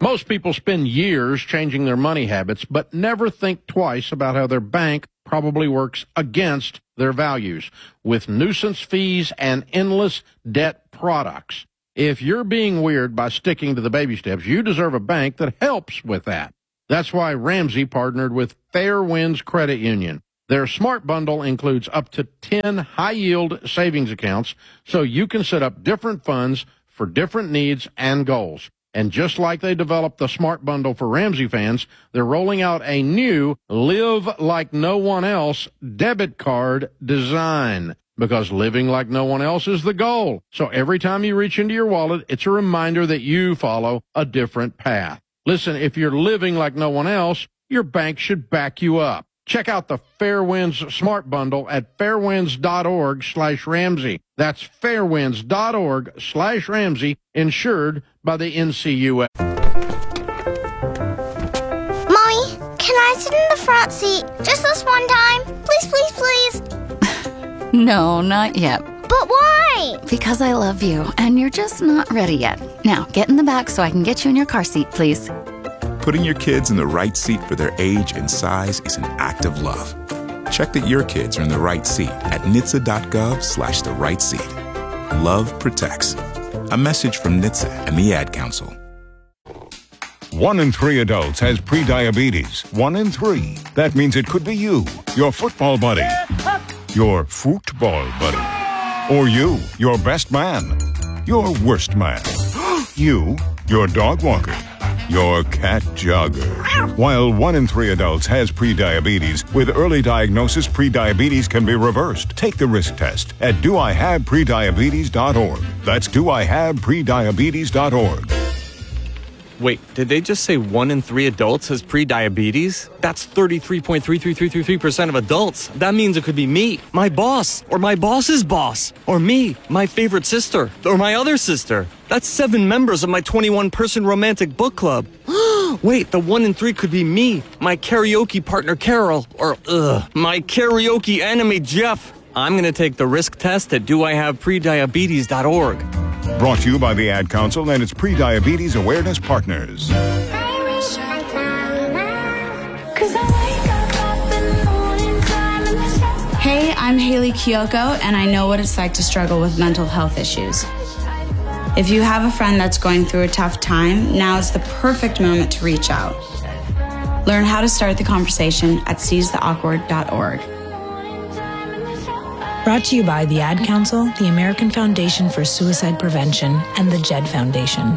Most people spend years changing their money habits, but never think twice about how their bank probably works against their values with nuisance fees and endless debt products. If you're being weird by sticking to the baby steps, you deserve a bank that helps with that. That's why Ramsey partnered with Fair Winds Credit Union. Their Smart Bundle includes up to 10 high-yield savings accounts, so you can set up different funds for different needs and goals. And just like they developed the Smart Bundle for Ramsey fans, they're rolling out a new Live Like No One Else debit card design. Because living like no one else is the goal. So every time you reach into your wallet, it's a reminder that you follow a different path. Listen, if you're living like no one else, your bank should back you up. Check out the Fairwinds Smart Bundle at fairwinds.org/Ramsey. That's fairwinds.org/Ramsey, insured by the NCUA. Mommy, can I sit in the front seat just this one time? Please, please, please. No, not yet. But why? Because I love you, and you're just not ready yet. Now, get in the back so I can get you in your car seat, please. Putting your kids in the right seat for their age and size is an act of love. Check that your kids are in the right seat at NHTSA.gov/the right seat. Love protects. A message from NHTSA and the Ad Council. 1 in 3 adults has prediabetes. 1 in 3. That means it could be you, your football buddy, your football buddy, or you, your best man, your worst man, you, your dog walker, your cat jogger. While 1 in 3 adults has prediabetes, with early diagnosis, prediabetes can be reversed. Take the risk test at doihaveprediabetes.org. That's doihaveprediabetes.org. Wait, did they just say 1 in 3 adults has prediabetes? That's 33.33333% of adults. That means it could be me, my boss, or my boss's boss, or me, my favorite sister, or my other sister. That's 7 members of my 21-person romantic book club. Wait, the 1 in 3 could be me, my karaoke partner Carol, or my karaoke enemy Jeff. I'm going to take the risk test at doihaveprediabetes.org. Brought to you by the Ad Council and its Prediabetes Awareness Partners. Hey, I'm Haley Kiyoko, and I know what it's like to struggle with mental health issues. If you have a friend that's going through a tough time, now is the perfect moment to reach out. Learn how to start the conversation at seizetheawkward.org. Brought to you by the Ad Council, the American Foundation for Suicide Prevention, and the JED Foundation.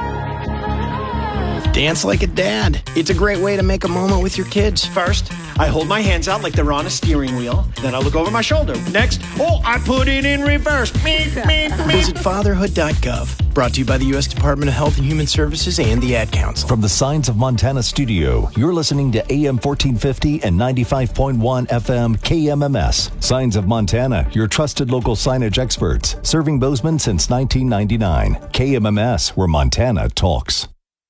Dance like a dad. It's a great way to make a moment with your kids. First, I hold my hands out like they're on a steering wheel. Then I look over my shoulder. Next, I put it in reverse. Visit fatherhood.gov. Brought to you by the U.S. Department of Health and Human Services and the Ad Council. From the Signs of Montana studio, you're listening to AM 1450 and 95.1 FM KMMS. Signs of Montana, your trusted local signage experts. Serving Bozeman since 1999. KMMS, where Montana talks.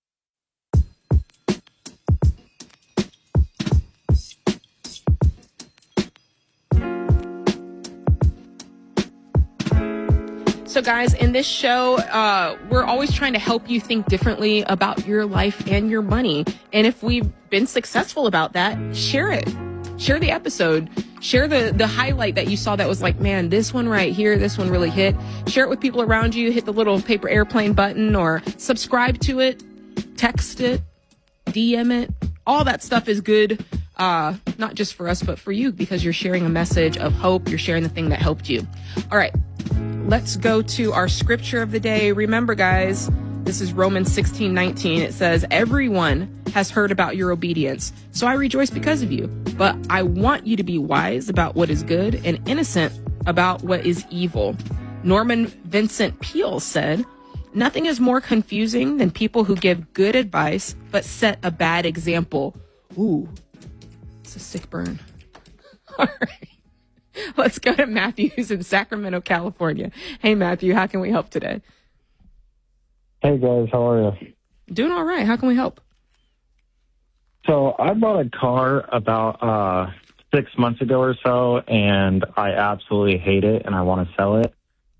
So guys, in this show, we're always trying to help you think differently about your life and your money. And if we've been successful about that, share it. Share the episode. Share the highlight that you saw that was like, man, this one right here, this one really hit. Share it with people around you. Hit the little paper airplane button or subscribe to it. Text it. DM it. All that stuff is good. Not just for us, but for you, because you're sharing a message of hope. You're sharing the thing that helped you. All right. Let's go to our scripture of the day. Remember, guys, this is Romans 16:19. It says, everyone has heard about your obedience, so I rejoice because of you. But I want you to be wise about what is good and innocent about what is evil. Norman Vincent Peale said, nothing is more confusing than people who give good advice but set a bad example. Ooh, it's a sick burn. All right. Let's go to Matthew, who's in Sacramento, California. Hey, Matthew, how can we help today? Hey, guys, how are you? Doing all right. How can we help? So I bought a car about 6 months ago or so, and I absolutely hate it, and I want to sell it.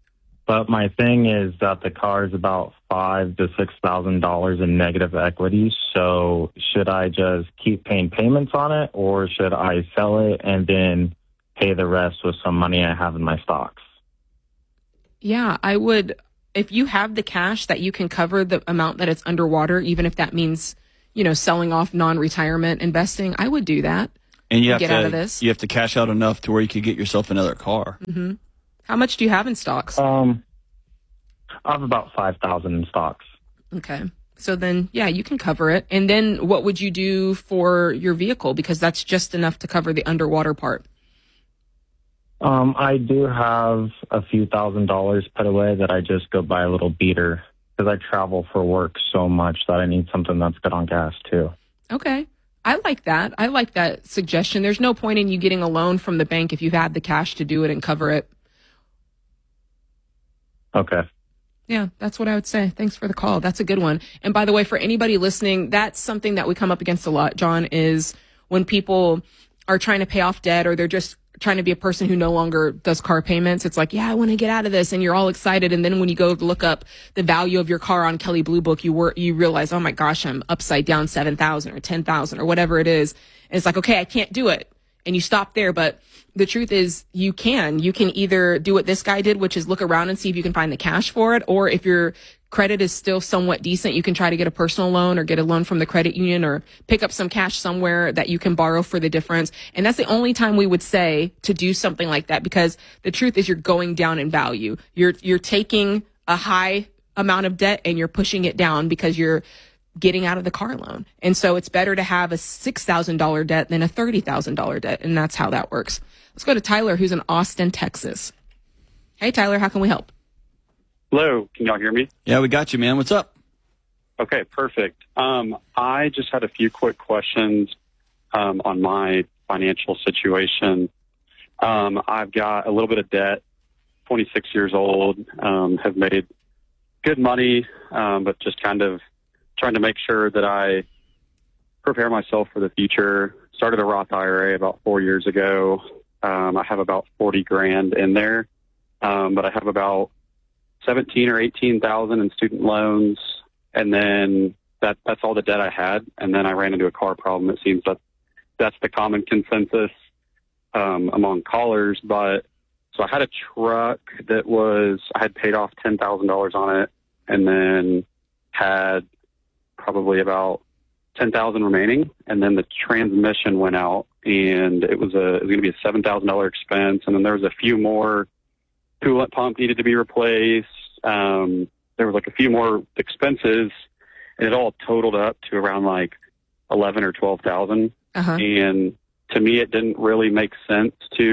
But my thing is that the car is about $5,000 to $6,000 in negative equity. So should I just keep paying payments on it, or should I sell it and then pay the rest with some money I have in my stocks? Yeah, I would. If you have the cash that you can cover the amount that it's underwater, even if that means, selling off non-retirement investing, I would do that. And you have get to out of this. You have to cash out enough to where you could get yourself another car. Mm-hmm. How much do you have in stocks? I have about 5,000 in stocks. Okay. So then, yeah, you can cover it. And then what would you do for your vehicle? Because that's just enough to cover the underwater part. I do have a few $1,000s put away that I just go buy a little beater because I travel for work so much that I need something that's good on gas too. Okay. I like that. I like that suggestion. There's no point in you getting a loan from the bank if you have the cash to do it and cover it. Okay. Yeah, that's what I would say. Thanks for the call. That's a good one. And by the way, for anybody listening, that's something that we come up against a lot, John, is when people are trying to pay off debt or they're just trying to be a person who no longer does car payments. It's like, yeah, I want to get out of this. And you're all excited. And then when you go to look up the value of your car on Kelley Blue Book, you realize, oh my gosh, I'm upside down 7,000 or 10,000 or whatever it is. And it's like, okay, I can't do it. And you stop there. But the truth is you can either do what this guy did, which is look around and see if you can find the cash for it. Or if your credit is still somewhat decent, you can try to get a personal loan or get a loan from the credit union or pick up some cash somewhere that you can borrow for the difference. And that's the only time we would say to do something like that, because the truth is you're going down in value. You're taking a high amount of debt and you're pushing it down because you're getting out of the car loan. And so it's better to have a $6,000 debt than a $30,000 debt. And that's how that works. Let's go to Tyler, who's in Austin, Texas. Hey, Tyler, how can we help? Hello, can y'all hear me? Yeah, we got you, man. What's up? Okay, perfect. I just had a few quick questions on my financial situation. I've got a little bit of debt, 26 years old, have made good money, but just kind of trying to make sure that I prepare myself for the future. Started a Roth IRA about 4 years ago. I have about 40 grand in there, but I have about 17 or 18,000 in student loans. And then that's all the debt I had. And then I ran into a car problem. It seems that that's the common consensus, among callers. But so I had a truck I had paid off $10,000 on it and then had probably about 10,000 remaining. And then the transmission went out and it was going to be a $7,000 expense. And then there was a few more. Coolant pump needed to be replaced. There was like a few more expenses, and it all totaled up to around like 11 or 12,000. And to me, it didn't really make sense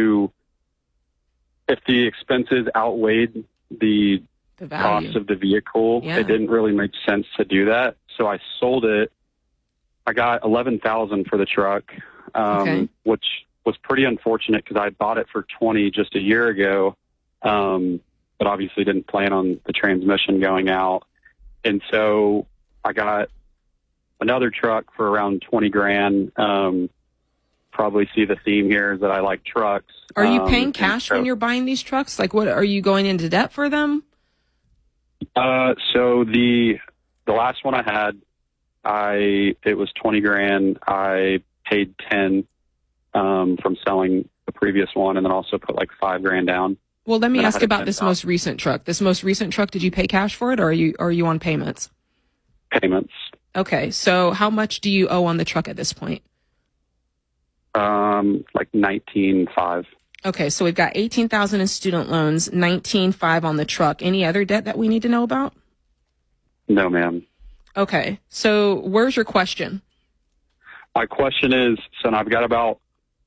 if the expenses outweighed the cost of the vehicle, it didn't really make sense to do that. So I sold it. I got 11,000 for the truck, which was pretty unfortunate because I bought it for 20 just a year ago. But obviously didn't plan on the transmission going out. And so I got another truck for around 20 grand. Probably see the theme here is that I like trucks. Are you paying cash when you're buying these trucks? Like, what are you going into debt for them? So the last one I had, it was 20 grand. I paid 10, from selling the previous one and then also put like 5 grand down. Well, let me ask about this most recent truck. This most recent truck, did you pay cash for it or are you on payments? Payments. Okay. So how much do you owe on the truck at this point? Like 19,500. Okay. So we've got 18,000 in student loans, 19,500 on the truck. Any other debt that we need to know about? No, ma'am. Okay. So where's your question? My question is, so I've got about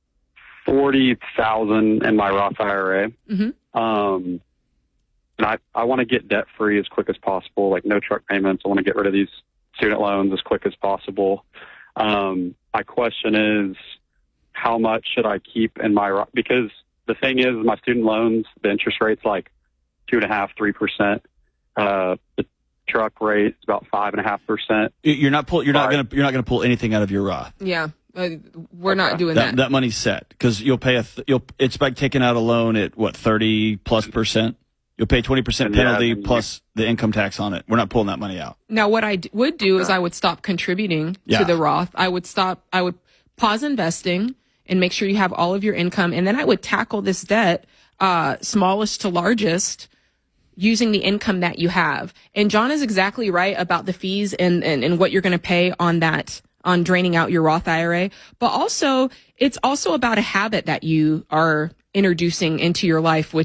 40,000 in my Roth IRA. Mm-hmm. And I want to get debt free as quick as possible, like no truck payments. I want to get rid of these student loans as quick as possible. My question is, how much should I keep in my Roth? Because the thing is, my student loans, the interest rate's like 2.5%, 3%. The truck rate is about 5.5%. You're not going to pull anything out of your Roth. Yeah. We're not doing that. That money's set because you'll pay it's like taking out a loan at what, 30+%. You'll pay 20% penalty plus the income tax on it. We're not pulling that money out. Now, what I would do is I would stop contributing to the Roth. I would pause investing and make sure you have all of your income. And then I would tackle this debt, smallest to largest, using the income that you have. And John is exactly right about the fees and what you're going to pay on that, on draining out your Roth IRA. But also, it's also about a habit that you are introducing into your life, which